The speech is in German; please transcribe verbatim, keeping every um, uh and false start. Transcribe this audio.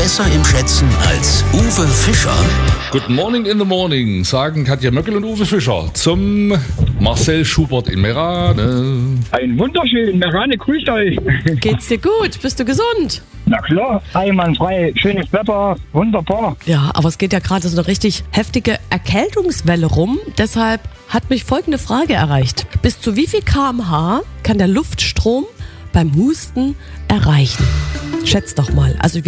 besser im Schätzen als Uwe Fischer? Good morning in the morning, sagen Katja Möckel und Uwe Fischer zum Marcel Schubert in Merane. Ein wunderschön, Merane, grüßt euch. Geht's dir gut? Bist du gesund? Na klar, einwandfrei, schönes Wetter, wunderbar. Ja, aber es geht ja gerade so eine richtig heftige Erkältungswelle rum. Deshalb hat mich folgende Frage erreicht. Bis zu wie viel Kilometer pro Stunde kann der Luftstrom beim Husten erreichen? Schätz doch mal. Also